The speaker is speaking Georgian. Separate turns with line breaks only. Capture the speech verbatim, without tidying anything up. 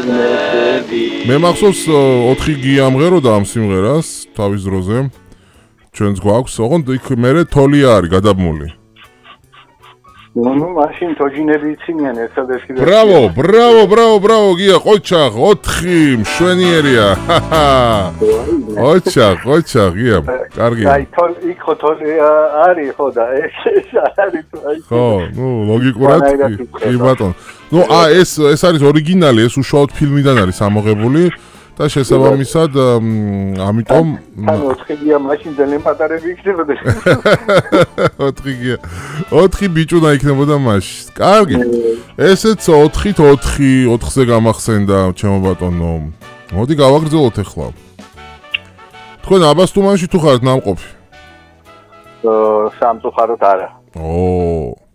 მე მახსოვს ოთხი გია ამღეროდა ამ სიმღერას თავის დროზე ჩვენს გვაქვს ოღონდ იქ მერე თოლია არის გადაბმული
ნუ მაშინ თოჯინები იცინიან ერთადერთი
ბრავო ბრავო ბრავო ბრავო გია ყოჩაღ ოთხი მშვენიერია ყოჩაღ ყოჩაღ გია კარგი
აი თოლ იქ ხო თოლია არის ხო და ეს არის
ხო ნუ ლოგიკურად კი ბატონო ნუ ა ეს ეს არის ორიგინალი ეს უშუალოდ ფილმიდან არის ამოღებული და შესაბამისად ამიტომ
ანუ ოთხი გია მაშინ ძალიან პატარები იქნებოდა
ოთხი გია ოთხი ბიჭუნა იქნებოდა მაშინ კარგი ესეც ოთხით ოთხი ოთხზე გამახსენდა ჩემო ბატონო მოდი გავაგრძელოთ ახლა თქვენ აბასთუმანში თუ ხართ ნამყოფი
სამწუხაროდ არა
ო